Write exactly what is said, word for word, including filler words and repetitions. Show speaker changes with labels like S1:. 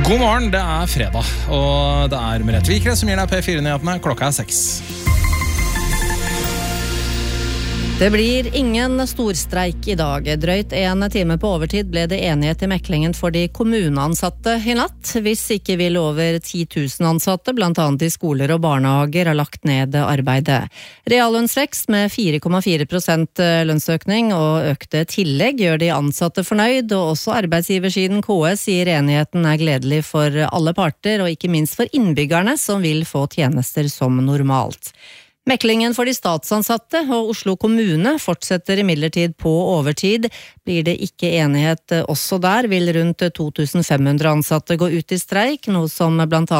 S1: God morgen, det er fredag, og det er Merete Vikre som gir deg P fire-nyhetene. Klokka er seks.
S2: Det blir ingen storstreik i dag. Drøyt en time på overtid ble det enighet i meklingen for de kommuneansatte i natt. Hvis ikke vil over ti tusen ansatte, blant annet i skoler og barnehager, har lagt ned arbeidet. Reallønnsvekst med fire komma fire prosent lønnsøkning og økte tillegg gjør de ansatte fornøyd, og også arbeidsgiversiden K S sier enigheten er gledelig for alle parter, og ikke minst for innbyggerne som vil få tjenester som normalt. Meklingen for de statsansatte og Oslo kommune fortsetter imidlertid på overtid. Blir det ikke enighet også der, vil rundt to tusen fem hundre ansatte gå ut i streik, noe som blant annet